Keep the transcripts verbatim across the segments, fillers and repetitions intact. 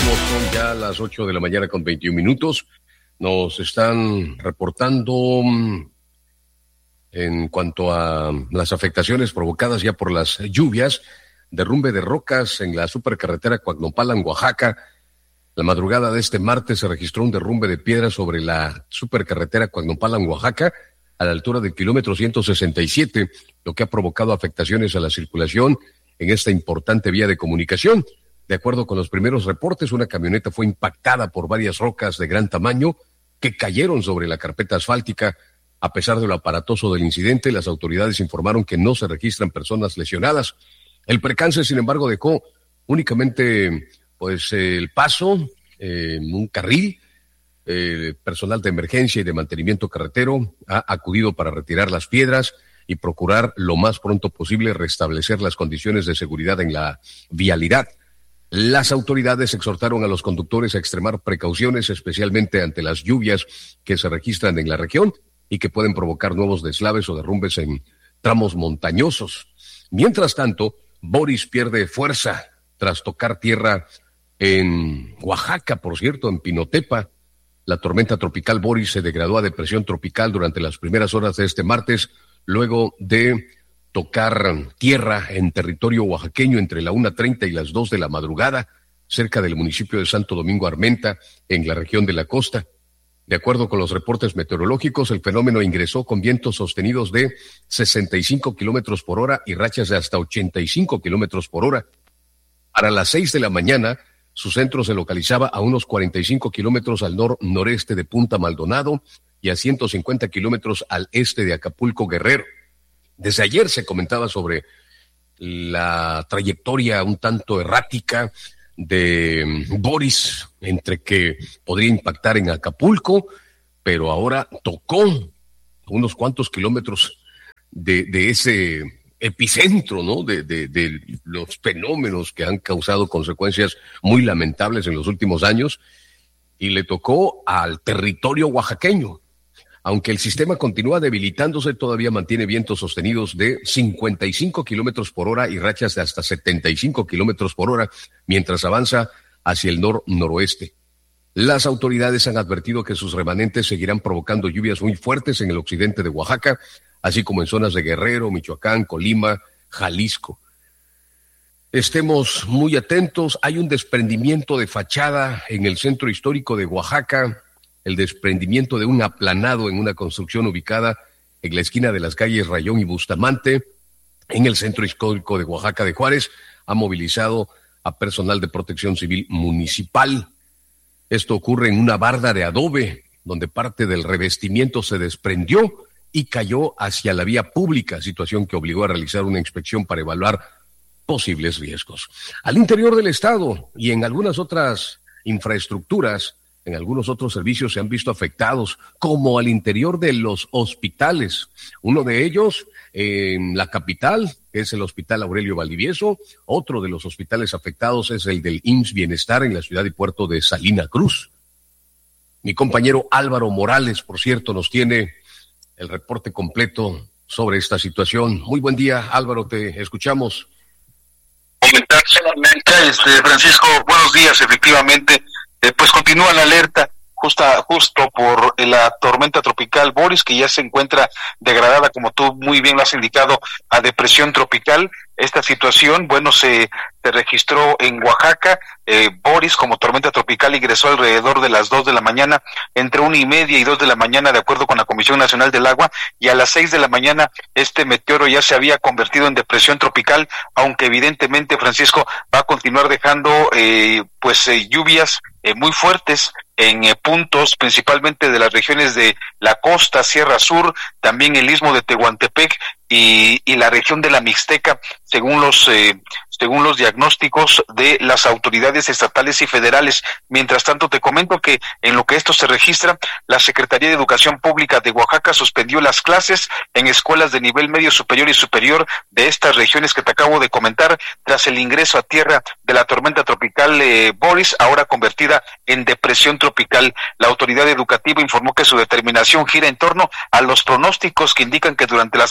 Regresamos, son ya las ocho de la mañana con veintiún minutos. Nos están reportando en cuanto a las afectaciones provocadas ya por las lluvias, derrumbe de rocas en la supercarretera Coacnopalan, Oaxaca. La madrugada de este martes se registró un derrumbe de piedra sobre la supercarretera Coacnopalan, Oaxaca, a la altura del kilómetro ciento sesenta y siete, lo que ha provocado afectaciones a la circulación en esta importante vía de comunicación. De acuerdo con los primeros reportes, una camioneta fue impactada por varias rocas de gran tamaño que cayeron sobre la carpeta asfáltica. A pesar de lo aparatoso del incidente, las autoridades informaron que no se registran personas lesionadas. El percance, sin embargo, dejó únicamente pues el paso en eh, un carril. El personal de emergencia y de mantenimiento carretero ha acudido para retirar las piedras y procurar lo más pronto posible restablecer las condiciones de seguridad en la vialidad. Las autoridades exhortaron a los conductores a extremar precauciones, especialmente ante las lluvias que se registran en la región y que pueden provocar nuevos deslaves o derrumbes en tramos montañosos. Mientras tanto, Boris pierde fuerza tras tocar tierra en Oaxaca, por cierto, en Pinotepa. La tormenta tropical Boris se degradó a depresión tropical durante las primeras horas de este martes, luego de tocar tierra en territorio oaxaqueño entre la una treinta y las dos de la madrugada, cerca del municipio de Santo Domingo Armenta, en la región de la costa. De acuerdo con los reportes meteorológicos, el fenómeno ingresó con vientos sostenidos de sesenta y cinco kilómetros por hora y rachas de hasta ochenta y cinco kilómetros por hora. Para las seis de la mañana, su centro se localizaba a unos cuarenta y cinco kilómetros al nor-noreste de Punta Maldonado y a ciento cincuenta kilómetros al este de Acapulco, Guerrero. Desde ayer se comentaba sobre la trayectoria un tanto errática de Boris, entre que podría impactar en Acapulco, pero ahora tocó unos cuantos kilómetros de, de ese epicentro, ¿no? De, de, de los fenómenos que han causado consecuencias muy lamentables en los últimos años, y le tocó al territorio oaxaqueño. Aunque el sistema continúa debilitándose, todavía mantiene vientos sostenidos de cincuenta y cinco kilómetros por hora y rachas de hasta setenta y cinco kilómetros por hora mientras avanza hacia el nor-noroeste. Las autoridades han advertido que sus remanentes seguirán provocando lluvias muy fuertes en el occidente de Oaxaca, así como en zonas de Guerrero, Michoacán, Colima, Jalisco. Estemos muy atentos. Hay un desprendimiento de fachada en el centro histórico de Oaxaca, el desprendimiento de un aplanado en una construcción ubicada en la esquina de las calles Rayón y Bustamante, en el centro histórico de Oaxaca de Juárez. Ha movilizado a personal de protección civil municipal. Esto ocurre en una barda de adobe, donde parte del revestimiento se desprendió y cayó hacia la vía pública, situación que obligó a realizar una inspección para evaluar posibles riesgos. Al interior del estado y en algunas otras infraestructuras, en algunos otros servicios se han visto afectados, como al interior de los hospitales. Uno de ellos en la capital, que es el Hospital Aurelio Valdivieso. Otro de los hospitales afectados es el del I M S S Bienestar en la ciudad y puerto de Salina Cruz. Mi compañero Álvaro Morales, por cierto, nos tiene el reporte completo sobre esta situación. Muy buen día, Álvaro, te escuchamos. Comentar solamente, este, Francisco, buenos días, efectivamente. Eh, pues continúa la alerta justa, justo por la tormenta tropical Boris, que ya se encuentra degradada, como tú muy bien lo has indicado, a depresión tropical. Esta situación, bueno, se, se registró en Oaxaca. Eh, Boris, como tormenta tropical, ingresó alrededor de las dos de la mañana, entre una y media y dos de la mañana, de acuerdo con la Comisión Nacional del Agua, y a las seis de la mañana este meteoro ya se había convertido en depresión tropical, aunque evidentemente, Francisco, va a continuar dejando eh, pues eh, lluvias eh, muy fuertes en eh, puntos principalmente de las regiones de la costa, Sierra Sur, también el istmo de Tehuantepec y, y la región de la Mixteca, según los eh, según los diagnósticos de las autoridades estatales y federales. Mientras tanto, te comento que en lo que esto se registra, la Secretaría de Educación Pública de Oaxaca suspendió las clases en escuelas de nivel medio superior y superior de estas regiones que te acabo de comentar, tras el ingreso a tierra de la tormenta tropical eh, Boris, ahora convertida en depresión tropical. La autoridad educativa informó que su determinación gira en torno a los pronósticos que indican que durante las próximas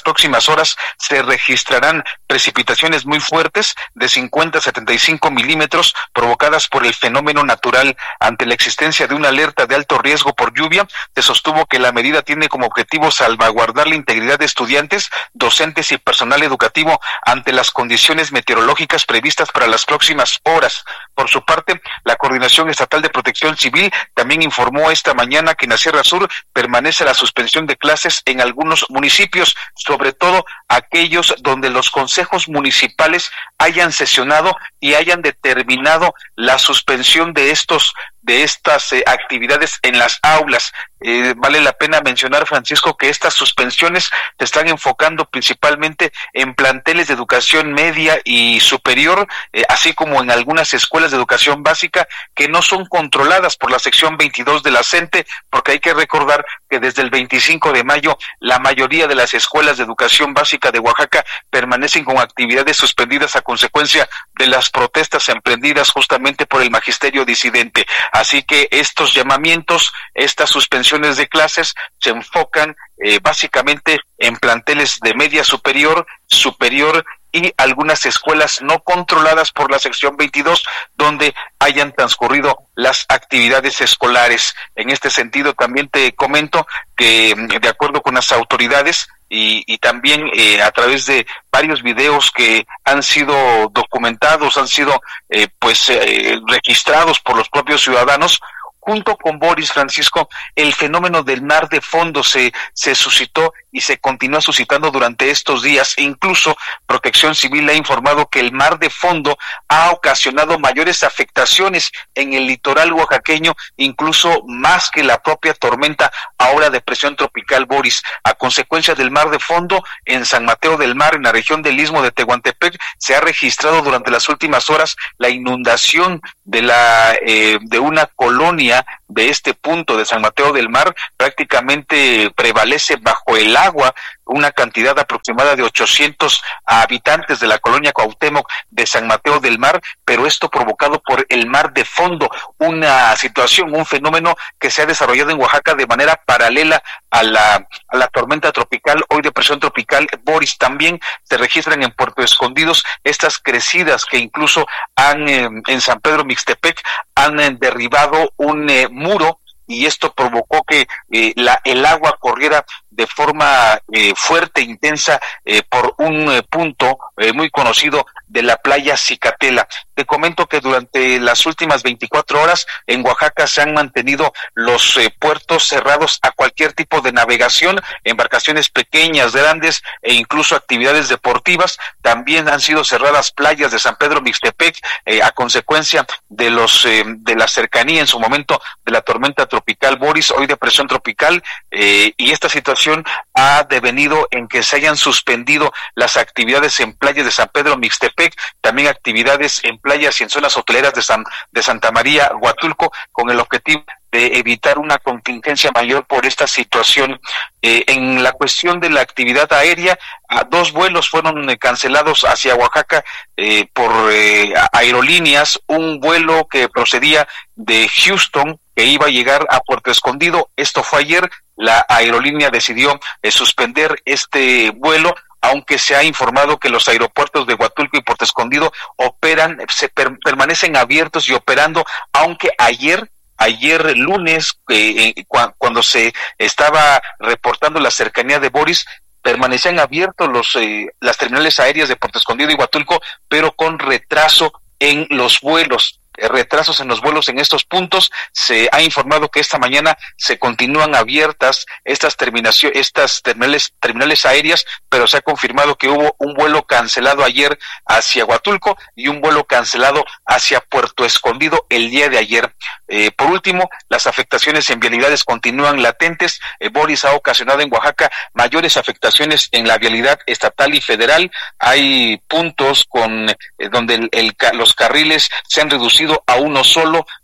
próximas horas se registrarán precipitaciones muy fuertes de cincuenta a setenta y cinco milímetros provocadas por el fenómeno natural. Ante la existencia de una alerta de alto riesgo por lluvia, se sostuvo que la medida tiene como objetivo salvaguardar la integridad de estudiantes, docentes y personal educativo ante las condiciones meteorológicas previstas para las próximas horas. Por su parte, la Coordinación Estatal de Protección Civil también informó esta mañana que en la Sierra Sur permanece la suspensión de clases en algunos municipios, sobre todo aquellos donde los consejos municipales hayan sesionado y hayan determinado la suspensión de estos de estas eh, actividades en las aulas. Eh, vale la pena mencionar, Francisco, que estas suspensiones se están enfocando principalmente en planteles de educación media y superior, eh, así como en algunas escuelas de educación básica que no son controladas por la sección veintidós de la CENTE, porque hay que recordar que desde el veinticinco de mayo la mayoría de las escuelas de educación básica de Oaxaca permanecen con actividades suspendidas a consecuencia de las protestas emprendidas justamente por el magisterio disidente. Así que estos llamamientos, estas suspensiones de clases se enfocan eh, básicamente en planteles de media superior, superior y algunas escuelas no controladas por la sección veintidós donde hayan transcurrido las actividades escolares. En este sentido también te comento que de acuerdo con las autoridades y, y también eh, a través de varios videos que han sido documentados, han sido eh, pues eh, registrados por los propios ciudadanos, junto con Boris, Francisco, el fenómeno del mar de fondo se, se suscitó y se continúa suscitando durante estos días. E incluso Protección Civil ha informado que el mar de fondo ha ocasionado mayores afectaciones en el litoral oaxaqueño, incluso más que la propia tormenta ahora de presión tropical Boris. A consecuencia del mar de fondo, en San Mateo del Mar, en la región del Istmo de Tehuantepec, se ha registrado durante las últimas horas la inundación de la eh, de una colonia de este punto de San Mateo del Mar. Prácticamente prevalece bajo el agua una cantidad aproximada de ochocientos habitantes de la colonia Cuauhtémoc de San Mateo del Mar, pero esto provocado por el mar de fondo, una situación, un fenómeno que se ha desarrollado en Oaxaca de manera paralela a la, a la tormenta tropical, hoy depresión tropical Boris. También se registran en Puerto Escondidos estas crecidas que incluso han eh, en San Pedro Mixtepec han eh, derribado un eh, muro, y esto provocó que eh, la, el agua corriera de forma eh, fuerte, intensa, eh, por un eh, punto eh, muy conocido de la playa Cicatela. Te comento que durante las últimas veinticuatro horas en Oaxaca se han mantenido los eh, puertos cerrados a cualquier tipo de navegación, embarcaciones pequeñas, grandes e incluso actividades deportivas. También han sido cerradas playas de San Pedro Mixtepec eh, a consecuencia de los eh, de la cercanía en su momento de la tormenta tropical Boris, hoy depresión tropical, eh, y esta situación ha devenido en que se hayan suspendido las actividades en playas de San Pedro Mixtepec, también actividades en playas y en zonas hoteleras de San de Santa María Huatulco, con el objetivo de evitar una contingencia mayor por esta situación. Eh, en la cuestión de la actividad aérea, a dos vuelos fueron eh, cancelados hacia Oaxaca eh, por eh, aerolíneas. Un vuelo que procedía de Houston, que iba a llegar a Puerto Escondido, esto fue ayer. La aerolínea decidió eh, suspender este vuelo, aunque se ha informado que los aeropuertos de Huatulco y Puerto Escondido operan, se per, permanecen abiertos y operando, aunque ayer Ayer lunes, eh, eh, cu- cuando se estaba reportando la cercanía de Boris, permanecían abiertos los eh, las terminales aéreas de Puerto Escondido y Huatulco, pero con retraso en los vuelos. Retrasos en los vuelos en estos puntos. Se ha informado que esta mañana se continúan abiertas estas terminaciones, estas terminales, terminales aéreas, pero se ha confirmado que hubo un vuelo cancelado ayer hacia Huatulco y un vuelo cancelado hacia Puerto Escondido el día de ayer. Eh, por último, las afectaciones en vialidades continúan latentes. Eh, Boris ha ocasionado en Oaxaca mayores afectaciones en la vialidad estatal y federal. Hay puntos con eh, donde el, el, los carriles se han reducido a uno solo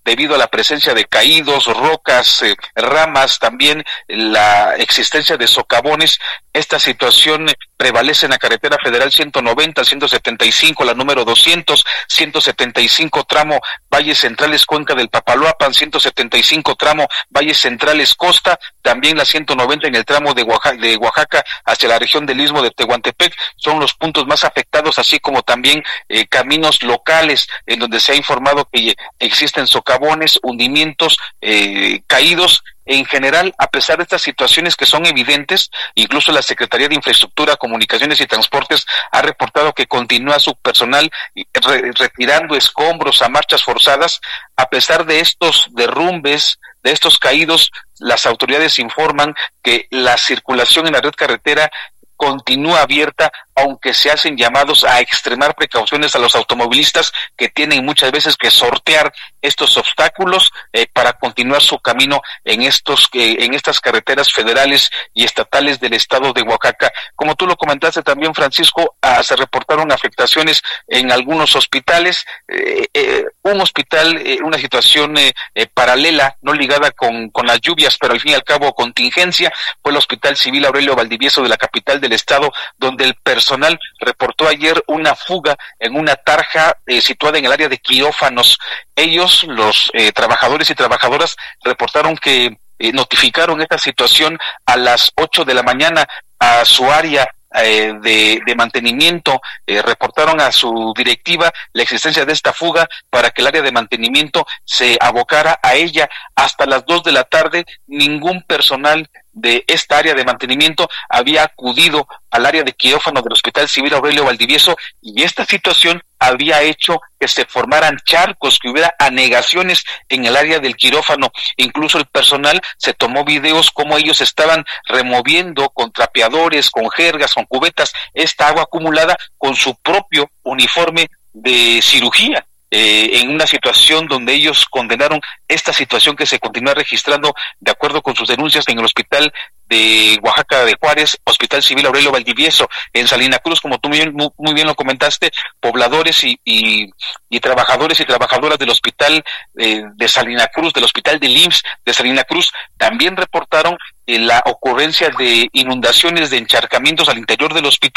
debido a la presencia de caídos, rocas, eh, ramas, también la existencia de socavones. Esta situación prevalece en la carretera federal ciento noventa, ciento setenta y cinco, la número doscientos, ciento setenta y cinco tramo Valles Centrales Cuenca del Papaloapan, ciento setenta y cinco tramo Valles Centrales Costa, también la ciento noventa en el tramo de Oaxaca, de Oaxaca hacia la región del Istmo de Tehuantepec, son los puntos más afectados, así como también eh, caminos locales en donde se ha informado que existen socavones, hundimientos, eh, caídos. En general, a pesar de estas situaciones que son evidentes, incluso la Secretaría de Infraestructura, Comunicaciones y Transportes ha reportado que continúa su personal re- retirando escombros a marchas forzadas. A pesar de estos derrumbes, de estos caídos, las autoridades informan que la circulación en la red carretera continúa abierta, aunque se hacen llamados a extremar precauciones a los automovilistas que tienen muchas veces que sortear estos obstáculos eh, para continuar su camino en estos eh, en estas carreteras federales y estatales del estado de Oaxaca. Como tú lo comentaste también, Francisco, ah, se reportaron afectaciones en algunos hospitales, eh, eh, un hospital, eh, una situación eh, eh, paralela, no ligada con, con las lluvias, pero al fin y al cabo contingencia, fue el Hospital Civil Aurelio Valdivieso de la capital del estado, donde el personal reportó ayer una fuga en una tarja eh, situada en el área de quirófanos. Ellos, los eh, trabajadores y trabajadoras, reportaron que eh, notificaron esta situación a las ocho de la mañana a su área eh, de, de mantenimiento, eh, reportaron a su directiva la existencia de esta fuga para que el área de mantenimiento se abocara a ella. Hasta las dos de la tarde, ningún personal de esta área de mantenimiento había acudido al área de quirófano del Hospital Civil Aurelio Valdivieso, y esta situación había hecho que se formaran charcos, que hubiera anegaciones en el área del quirófano. Incluso el personal se tomó videos como ellos estaban removiendo con trapeadores, con jergas, con cubetas, esta agua acumulada con su propio uniforme de cirugía. Eh, en una situación donde ellos condenaron esta situación que se continúa registrando de acuerdo con sus denuncias en el hospital de Oaxaca de Juárez, Hospital Civil Aurelio Valdivieso, en Salina Cruz, como tú muy bien, muy, muy bien lo comentaste, pobladores y, y, y trabajadores y trabajadoras del hospital eh, de Salina Cruz, del hospital del I M S S de Salina Cruz, también reportaron eh, la ocurrencia de inundaciones, de encharcamientos al interior del hospital.